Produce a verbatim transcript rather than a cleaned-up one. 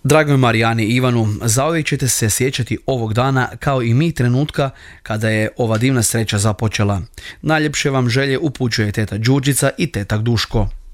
Dragoj Marijani i Ivanu, zauvijek ćete se sjećati ovog dana kao i mi trenutka kada je ova divna sreća započela. Najljepše vam želje upućuje teta Đurđica i tetak Duško.